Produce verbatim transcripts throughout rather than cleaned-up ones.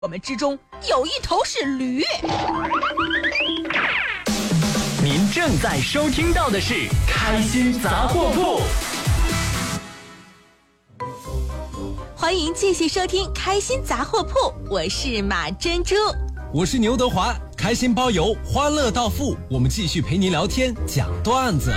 我们之中有一头是驴。 您正在收听到的是开心杂货铺。 欢迎继续收听开心杂货铺，我是马珍珠， 我是牛德华，开心包邮，欢乐到付，我们继续陪您聊天讲段子。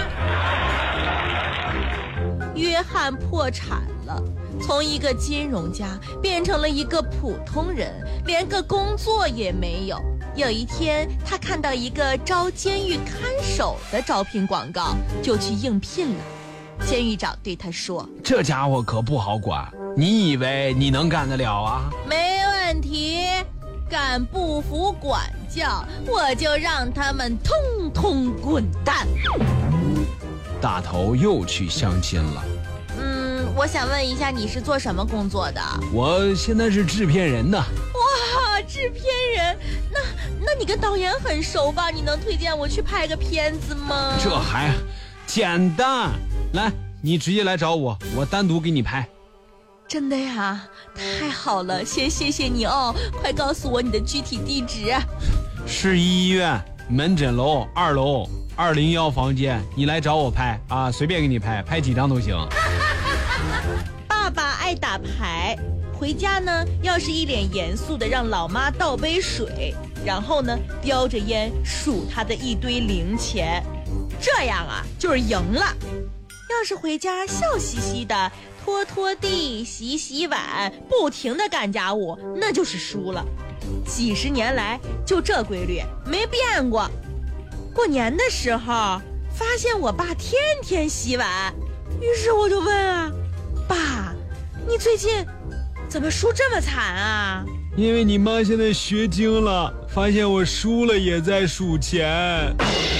约翰破产了，从一个金融家变成了一个普通人，连个工作也没有。有一天，他看到一个招监狱看守的招聘广告，就去应聘了。监狱长对他说： 这家伙可不好管，你以为你能干得了啊？ 没问题，敢不服管教，我就让他们通通滚蛋。 大头又去相亲了。 嗯，我想问一下，你是做什么工作的？ 我现在是制片人呢。 哇，制片人，那那你跟导演很熟吧？你能推荐我去拍个片子吗？ 这还简单，来，你直接来找我，我单独给你拍。 真的呀？太好了，先谢谢你哦，快告诉我你的具体地址。 市医院门诊楼二楼二零幺房间，你来找我拍啊，随便给你拍，拍几张都行。 爸爸爱打牌，回家呢，要是一脸严肃的让老妈倒杯水，然后呢，叼着烟数他的一堆零钱，这样啊，就是赢了。要是回家笑嘻嘻的拖拖地、洗洗碗，不停的干家务，那就是输了。几十年来就这规律，没变过。过年的时候发现我爸天天洗碗，于是我就问啊，爸，你最近怎么输这么惨啊？ 因为你妈现在学精了，发现我输了也在数钱。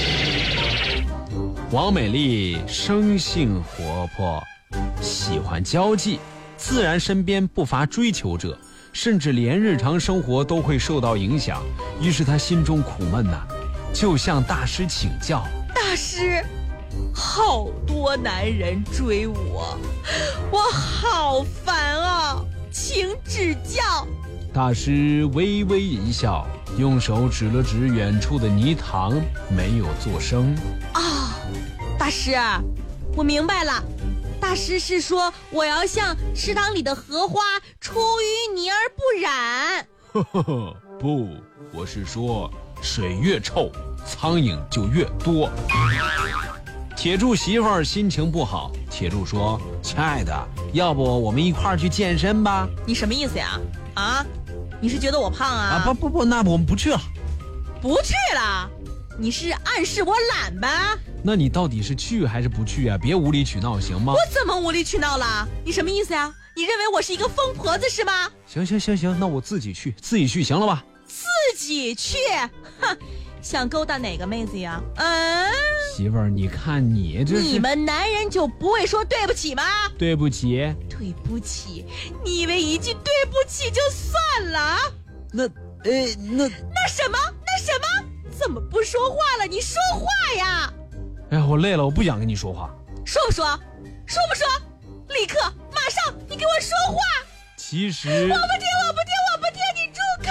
王美丽生性活泼，喜欢交际，自然身边不乏追求者，甚至连日常生活都会受到影响。于是她心中苦闷呐、啊，就向大师请教。 大师，好多男人追我，我好烦啊，请指教。 大师微微一笑，用手指了指远处的泥塘，没有作声。 啊、哦，大师，我明白了。大师是说我要像池塘里的荷花，出淤泥而不染。 呵呵呵，不，我是说水越臭，苍蝇就越多。铁柱媳妇儿心情不好，铁柱说：亲爱的，要不我们一块儿去健身吧？ 你什么意思呀？啊，你是觉得我胖啊？ 啊，不不不，那我们不去了。 不去了？你是暗示我懒吧？ 那你到底是去还是不去啊？别无理取闹行吗？ 我怎么无理取闹了？你什么意思呀？你认为我是一个疯婆子是吗？ 行行行行，那我自己去，自己去行了吧？ 自己去？哼，想勾搭哪个妹子呀？嗯， 媳妇儿，你看你这是…… 你们男人就不会说对不起吗？ 对不起， 对不起，你以为一句对不起就算了？ 那呃那那什么那什么？怎么不说话了？你说话呀！ 哎呀，我累了，我不想跟你说话。 说不说？说不说？立刻，马上，你给我说话！ 其实…… 我不听，我不听，我不听，你住口！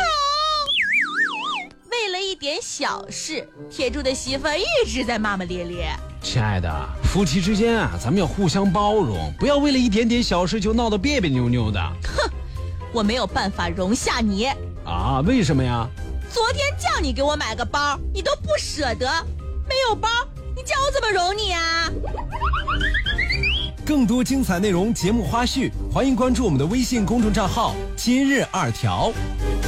为了一点小事，铁柱的媳妇一直在骂骂咧咧。 亲爱的，夫妻之间啊，咱们要互相包容，不要为了一点点小事就闹得别别扭扭的。 哼，我没有办法容下你啊？为什么呀？ 昨天叫你给我买个包，你都不舍得，没有包，你叫我怎么容你啊？ 更多精彩内容、节目花絮，欢迎关注我们的微信公众账号“今日二条”。